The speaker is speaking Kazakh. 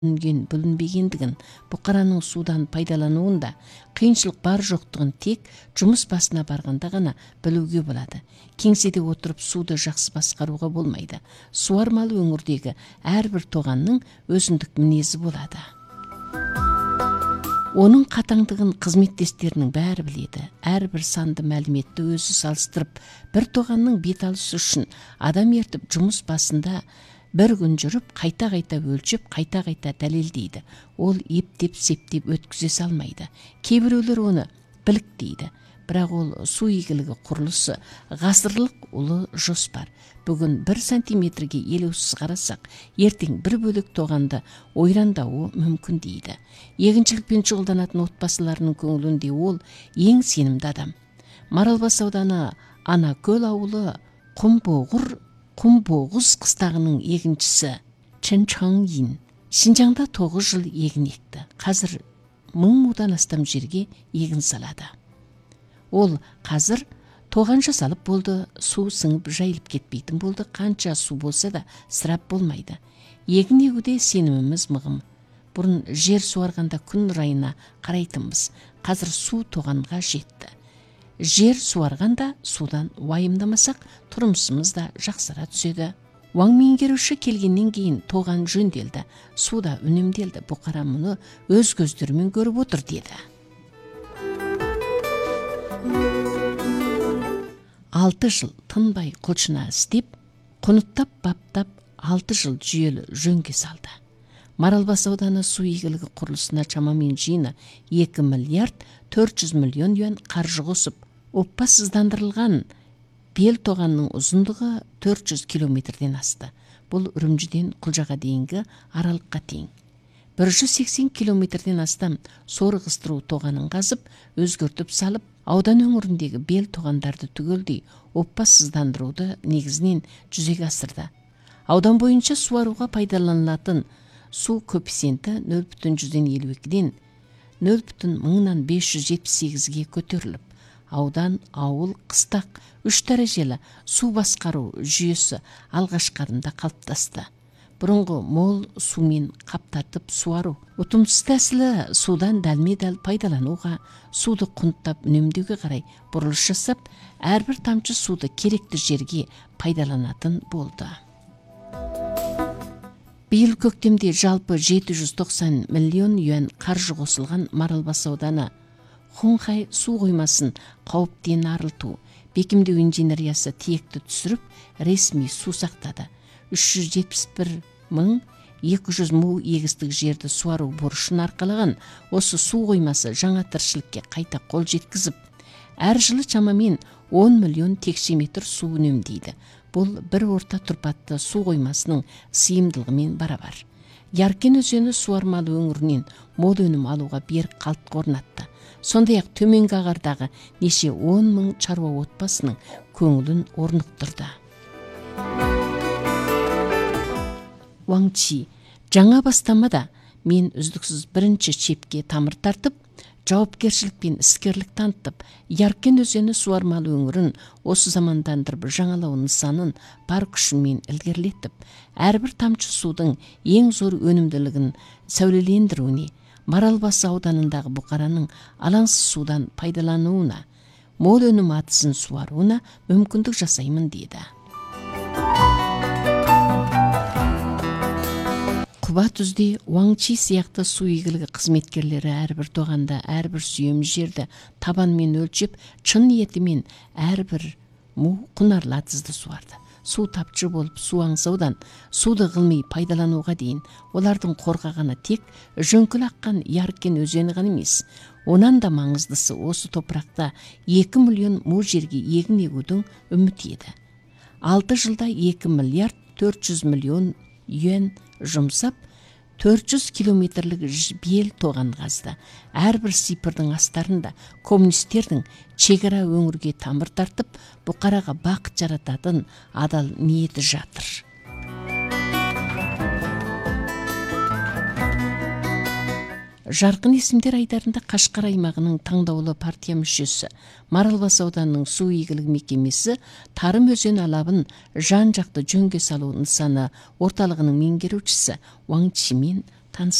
бөлінбегендігін, бұқараның судан пайдалануында қиыншылық бар жоқтығын тек жұмыс басына барғанда ғана білуге болады. Кеңседе отырып суды жақсы басқаруға болмайды. Суармалы өңірдегі әрбір тоғанның өзіндік мінезі болады. Оның қатаңдығын қызметтестерінің бәрі біледі. Әрбір санды мәліметті өзі салыстырып, бір тоғанның беталысы үшін адам ертіп жұмыс басында бір күн жүріп, қайта-қайта өлчіп, қайта-қайта дәлелдейді. Ол ептеп-септеп өткізе салмайды. Кейбіреулер оны білік дейді. Бірақ ол су игілігі құрылысы ғасырлық ұлы жоспар. Бүгін 1 сантиметрге елеусіз қарасақ, ертең бір бөлек тоғанды ойрандауы мүмкін дейді. Егіншілікпен шұғылданатын отбасыларының көңілінде ол ең сенімді адам. Маралбас ауданы Анакөл ауылы Құмбоғыз қыстағының егіншісі Чын Чаңин Шинжаңда 9 жыл егін екті. Қазір 1000 мудан астам жерге егін салады. Ол қазір тоған жасалып болды, су сіңіп жайылып кетпейтін болды. Қанша су болса да сырап болмайды. Егін егуде сеніміміз мығым. Бұрын жер суарғанда күн райына қарайтынбыз. Қазір су тоғанға жетті. Жер суарғанда судан уайымдамасақ, тұрмысымыз да жақсара түседі. Уаң меңгеруші келгеннен кейін тоған жөнделді, суда үнемделді. Бұқара мұны өз көздерімен көріп отыр деді. 6 жыл тынбай құлшына істеп, құныттап баптап 6 жыл жүйелі жөнге салды. Маралбас ауданы су игілігі құрылысына шамамен жиыны 2 миллиард 400 миллион юан қаржы қосып, оппасыздандырылған бел тоғанның ұзындығы 400 километрден асты. Бұл Үрімжіден Құлжаға дейінгі аралыққа тең. 180 километрден астам сорғыстыру тоғанын қазып, өзгертіп салып, аудан өңіріндегі бел тоғандарды түгелдей оппасыздандыруды негізінен жүзеге асырды. Аудан бойынша суаруға пайдаланылатын су коэффициенті 0,52-ден 0,578-ге көтеріліп, аудан, ауыл, қыстақ 3 дәрежелі су басқару жүйесі алғашқарында қалыптасты. Бұрынғы мол сумен қаптатып суару, ұтымсыз тәсілі судан дәлме-дәл пайдалануға, суды құнттап үнемдеуге қарай бұрылыс жасап, әрбір тамшы суды керекті жерге пайдаланатын болды. Биыл көктемде жалпы 790 миллион юан қаржы қосылған Маралбас ауданы Хунхай су қоймасын қауіптен арылту, бекемдеу инженериясы тиекті түсіріп, ресми су сақтады. 371.200 му егістік жерді суару борышын арқалаған осы су қоймасы жаңа тіршілікке қайта қол жеткізіп, әр жылы шамамен 10 миллион текше метр су үнемдейді. Бұл бір орта тұрпатты су қоймасының сыйымдылығымен барабар. Яркен өзені суармалы өңірінен мол өнім алуға берік қалдық орнатты. Сондай-ақ төменгі ағардағы неше 10 мың шаруа отбасының көңілін орнықтырды. Уаңчи, жаңа бастамада мен үздіксіз бірінші чепке тамыр тартып, жауапкершілік пен іскерлік танытып, Яркен өзені суармалы өңірін осы замандандырып жаңалау нысанын бар күшімен ілгерілетіп, әрбір тамшы судың ең зор өнімділігін сәулелендіруіне, Маралбас ауданындағы бұқараның алаңсыз судан пайдалануына, мол өнім атысын суаруына мүмкіндік жасаймын деді. Құба түзде Уаңчи сияқты су игілігі қызметкерлері әрбір тоғанда әрбір сүйем жерді табанмен өлчеп, шын ниетімен әрбір му құнарлатызды суарды. Су тапшы болып су аңсаудан суды ғылми пайдалануға дейін олардың қорғағаны тек жөңкіл аққан Яркен өзені ғана емес. Онан да маңыздысы осы топырақта 2 миллион му жерге егін егудің үміті еді. 6 жылда 2 миллиард 400 миллион юан жұмсап, 400 километрлік бел тоған қазды. Әрбір сипырдың астарында коммунистердің шекара өңірге тамыр тартып, бұқараға бақыт жарататын адал ниеті жатыр. Жарқын есімдер айдарында Қашқар аймағының таңдаулы партия мүшесі, Маралбас ауданының су игілігі мекемесі Тарым өзен алабын жан-жақты жөнге салу нысаны орталығының меңгерушісі Уаңчимен таныс